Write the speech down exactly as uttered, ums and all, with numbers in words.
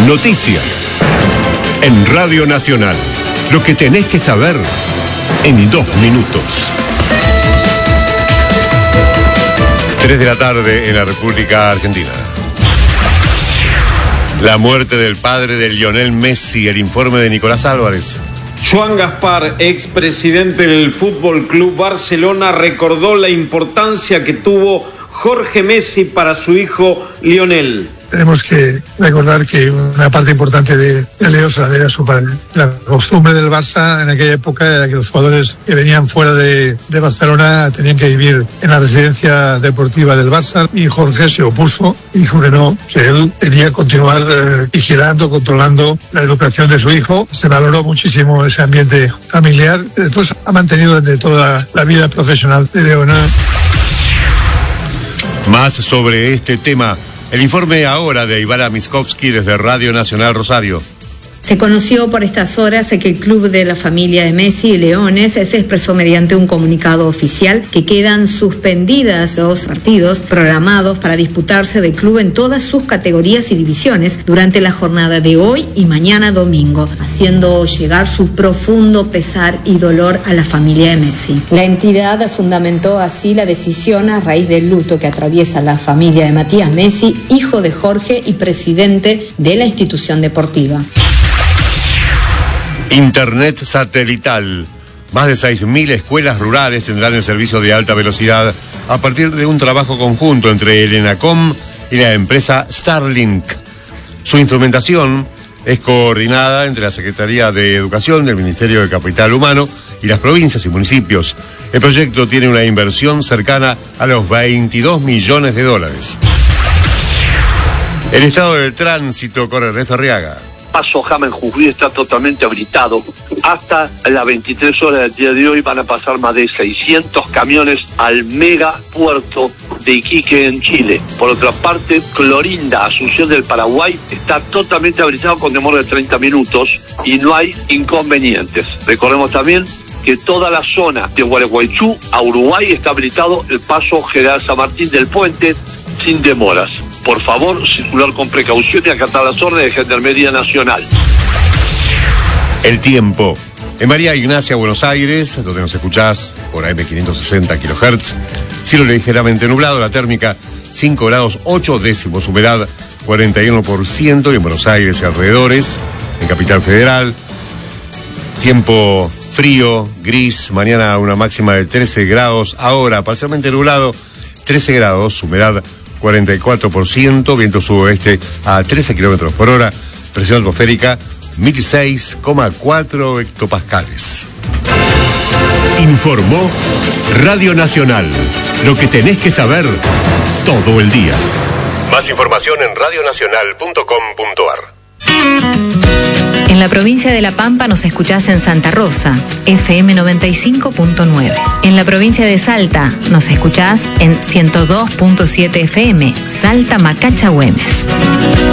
Noticias. En Radio Nacional. Lo que tenés que saber en dos minutos. Tres de la tarde en la República Argentina. La muerte del padre de Lionel Messi, el informe de Nicolás Álvarez. Joan Gaspar, expresidente del Fútbol Club Barcelona, recordó la importancia que tuvo Jorge Messi para su hijo Lionel. Tenemos que recordar que una parte importante de, de Leo Salah era su padre. La costumbre del Barça en aquella época era que los jugadores que venían fuera de, de Barcelona tenían que vivir en la residencia deportiva del Barça, y Jorge se opuso y dijo que no, que él tenía que continuar eh, vigilando, controlando la educación de su hijo. Se valoró muchísimo ese ambiente familiar. Después ha mantenido desde toda la vida profesional de Leonel. Más sobre este tema. El informe ahora de Ivana Miskovsky desde Radio Nacional Rosario. Se conoció por estas horas que el club de la familia de Messi y Leones se expresó mediante un comunicado oficial que quedan suspendidas los partidos programados para disputarse del club en todas sus categorías y divisiones durante la jornada de hoy y mañana domingo, haciendo llegar su profundo pesar y dolor a la familia de Messi. La entidad fundamentó así la decisión a raíz del luto que atraviesa la familia de Matías Messi, hijo de Jorge y presidente de la institución deportiva. Internet satelital. Más de seis mil escuelas rurales tendrán el servicio de alta velocidad a partir de un trabajo conjunto entre el ENACOM y la empresa Starlink. Su instrumentación es coordinada entre la Secretaría de Educación del Ministerio de Capital Humano y las provincias y municipios. El proyecto tiene una inversión cercana a los veintidós millones de dólares. El estado del tránsito con Ernesto Arriaga. Paso Jama en Jujuy está totalmente habilitado. Hasta las veintitrés horas del día de hoy van a pasar más de seiscientos camiones al mega puerto de Iquique en Chile. Por otra parte, Clorinda, Asunción del Paraguay, está totalmente habilitado con demora de treinta minutos y no hay inconvenientes. Recordemos también que toda la zona de Gualeguaychú a Uruguay está habilitado el paso General San Martín del Puente sin demoras. Por favor, circular con precaución y acatar las órdenes de Gendarmería Nacional. El tiempo. En María Ignacia, Buenos Aires, donde nos escuchás por A M quinientos sesenta kilohertz, cielo ligeramente nublado, la térmica cinco grados ocho décimos, humedad cuarenta y uno por ciento, y en Buenos Aires y alrededores, en Capital Federal, tiempo frío, gris, mañana una máxima de trece grados, ahora parcialmente nublado, trece grados, humedad cuarenta y cuatro por ciento, viento sudoeste a trece kilómetros por hora, presión atmosférica mil seis coma cuatro hectopascales. Informó Radio Nacional. Lo que tenés que saber todo el día. Más información en radio nacional punto com punto a r. En la provincia de La Pampa nos escuchás en Santa Rosa, F M noventa y cinco punto nueve. En la provincia de Salta nos escuchás en ciento dos punto siete F M, Salta Macacha Güemes.